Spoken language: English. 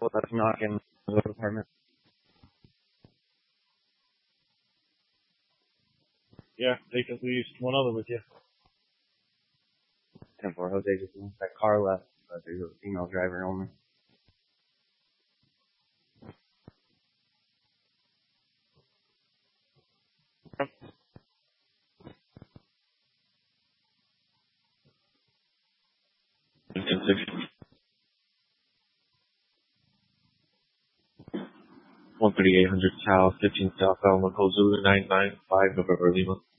Let's knock in the apartment. Yeah, take at least one other with you. 10-4, Jose just wants that car left, but there's a female driver only. Intersection. 13800 South, 15 South Alamo, Zulu 995 November Lima.